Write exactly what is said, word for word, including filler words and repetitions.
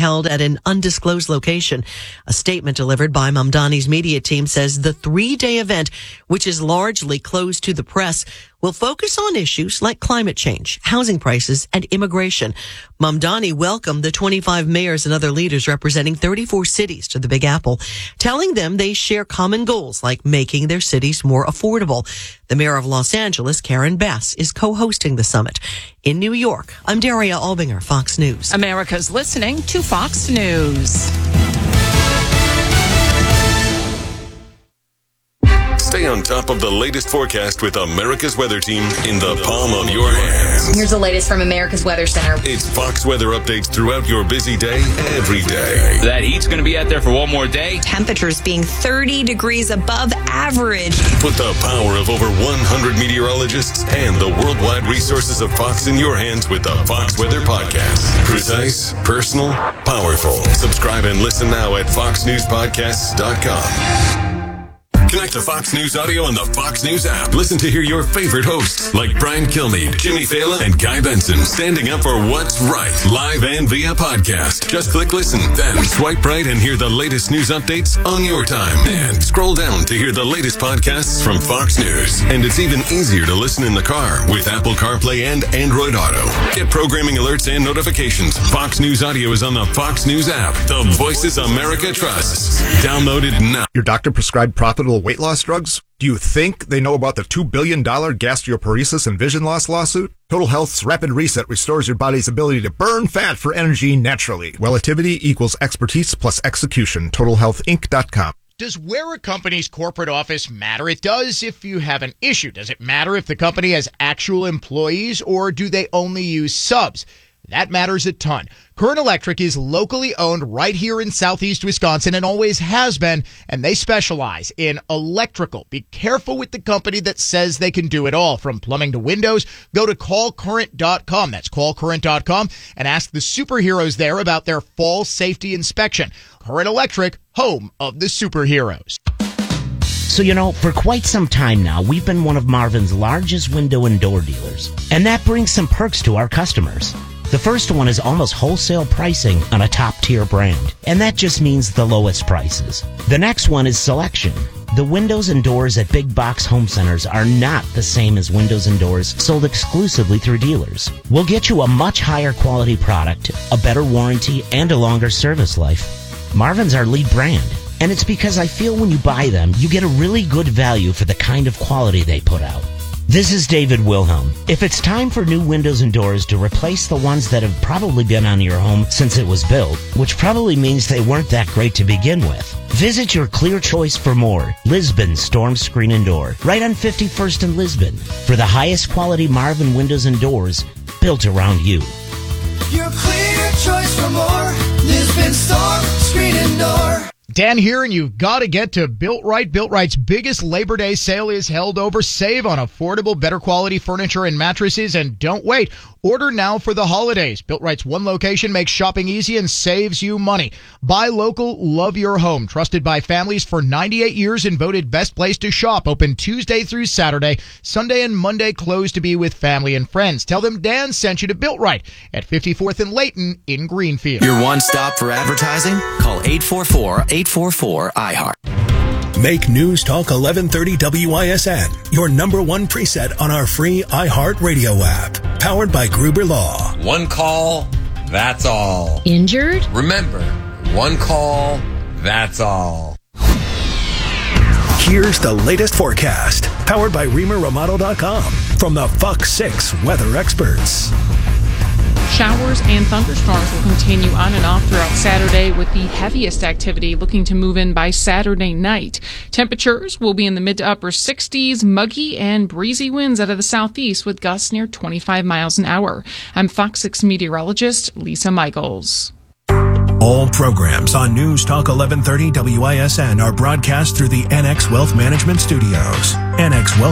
held at an undisclosed location. A statement delivered by Mamdani's media team says the three-day event, which is largely closed to the press, will focus on issues like climate change, housing prices, and immigration. Mamdani welcomed the twenty-five mayors and other leaders representing thirty-four cities to the Big Apple, telling them they share common goals like making their cities more affordable. The mayor of Los Angeles, Karen Bass, is co-hosting the summit. In New York, I'm Daria Albinger, Fox News. America's listening to Fox News. Stay on top of the latest forecast with America's Weather Team in the palm of your hands. Here's the latest from America's Weather Center. It's Fox weather updates throughout your busy day, every day. That heat's going to be out there for one more day. Temperatures being thirty degrees above average. Put the power of over one hundred meteorologists and the worldwide resources of Fox in your hands with the Fox Weather Podcast. Precise, personal, powerful. Subscribe and listen now at fox news podcasts dot com. Connect to Fox News Audio on the Fox News app. Listen to hear your favorite hosts like Brian Kilmeade, Jimmy Fallon, and Guy Benson standing up for what's right, live and via podcast. Just click listen, then swipe right and hear the latest news updates on your time. And scroll down to hear the latest podcasts from Fox News. And it's even easier to listen in the car with Apple CarPlay and Android Auto. Get programming alerts and notifications. Fox News Audio is on the Fox News app. The voices America trusts. Download it now. Your doctor prescribed profitable weight loss drugs? Do you think they know about the two billion dollars gastroparesis and vision loss lawsuit? Total Health's Rapid Reset restores your body's ability to burn fat for energy naturally. Relativity equals expertise plus execution. total health inc dot com. Does where a company's corporate office matter? It does if you have an issue. Does it matter if the company has actual employees, or do they only use subs? That matters a ton. Current Electric is locally owned right here in southeast Wisconsin and always has been, and they specialize in electrical. Be careful with the company that says they can do it all. From plumbing to windows, go to call current dot com. That's call current dot com and ask the superheroes there about their fall safety inspection. Current Electric, home of the superheroes. So, you know, for quite some time now, we've been one of Marvin's largest window and door dealers. And that brings some perks to our customers. The first one is almost wholesale pricing on a top-tier brand, and that just means the lowest prices. The next one is selection. The windows and doors at big box home centers are not the same as windows and doors sold exclusively through dealers. We'll get you a much higher quality product, a better warranty, and a longer service life. Marvin's our lead brand, and it's because I feel when you buy them, you get a really good value for the kind of quality they put out. This is David Wilhelm. If it's time for new windows and doors to replace the ones that have probably been on your home since it was built, which probably means they weren't that great to begin with, visit your clear choice for more, Lisbon Storm Screen and Door, right on fifty-first and Lisbon, for the highest quality Marvin windows and doors built around you. Your clear choice for more, Lisbon Storm Screen and Door. Dan here, and you've got to get to Built Right. Built Right's biggest Labor Day sale is held over. Save on affordable, better quality furniture and mattresses, and don't wait. Order now for the holidays. Built Right's one location makes shopping easy and saves you money. Buy local, love your home. Trusted by families for ninety-eight years and voted best place to shop. Open Tuesday through Saturday. Sunday and Monday closed to be with family and friends. Tell them Dan sent you to Built Right at fifty-fourth and Layton in Greenfield. Your one stop for advertising? Call eight four four, eight four four, I heart. Make News Talk eleven thirty W I S N your number one preset on our free iHeartRadio app. Powered by Gruber Law. One call, that's all. Injured? Remember, one call, that's all. Here's the latest forecast. Powered by Reamer Remodel dot com from the Fox six weather experts. Showers and thunderstorms will continue on and off throughout Saturday, with the heaviest activity looking to move in by Saturday night. Temperatures will be in the mid to upper sixties, muggy and breezy winds out of the southeast with gusts near twenty-five miles an hour. I'm Fox six meteorologist Lisa Michaels. All programs on News Talk eleven thirty W I S N are broadcast through the N X Wealth Management Studios. N X Wealth